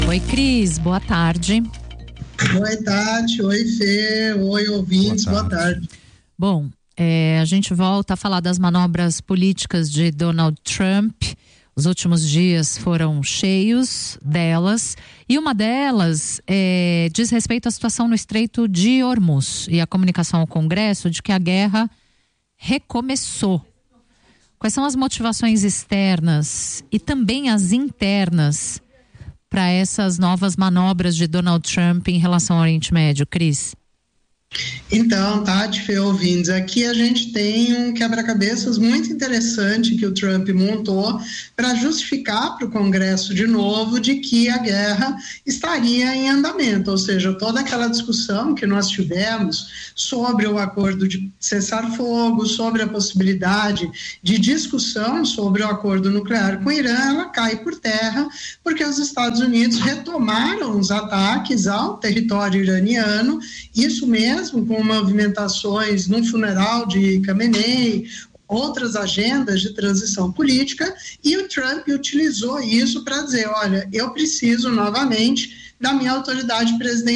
Oi, Cris, boa tarde. Oi, Tati, oi, Fê, oi, ouvintes, boa tarde. Bom, a gente volta a falar das manobras políticas de Donald Trump. Os últimos dias foram cheios delas, e uma delas diz respeito à situação no Estreito de Hormuz e a comunicação ao Congresso de que a guerra recomeçou. Quais são as motivações externas e também as internas para essas novas manobras de Donald Trump em relação ao Oriente Médio, Cris? Então, Tati, Fê, ouvintes, aqui a gente tem um quebra-cabeças muito interessante que o Trump montou para justificar para o Congresso de novo de que a guerra estaria em andamento, ou seja, toda aquela discussão que nós tivemos sobre o acordo de cessar-fogo, sobre a possibilidade de discussão sobre o acordo nuclear com o Irã, ela cai por terra porque os Estados Unidos retomaram os ataques ao território iraniano, isso mesmo com movimentações no funeral de Khamenei, outras agendas de transição política, e o Trump utilizou isso para dizer, olha, eu preciso novamente da minha autoridade presidencial